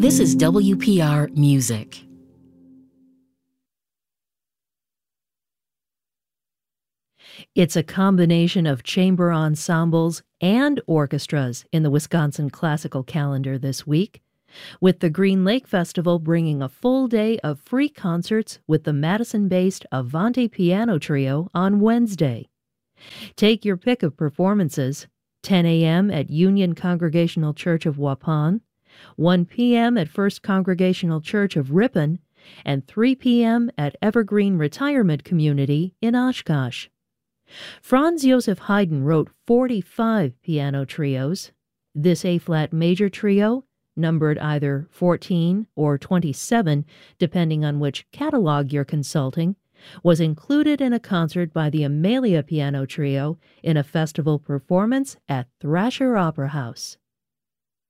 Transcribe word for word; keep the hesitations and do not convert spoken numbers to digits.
This is W P R Music. It's a combination of chamber ensembles and orchestras in the Wisconsin classical calendar this week, with the Green Lake Festival bringing a full day of free concerts with the Madison-based Avante Piano Trio on Wednesday. Take your pick of performances: ten a.m. at Union Congregational Church of Waupun, one p.m. at First Congregational Church of Ripon, and three p.m. at Evergreen Retirement Community in Oshkosh. Franz Joseph Haydn wrote forty-five piano trios. This A-flat major trio, numbered either fourteen or twenty-seven, depending on which catalog you're consulting, was included in a concert by the Amelia Piano Trio in a festival performance at Thrasher Opera House.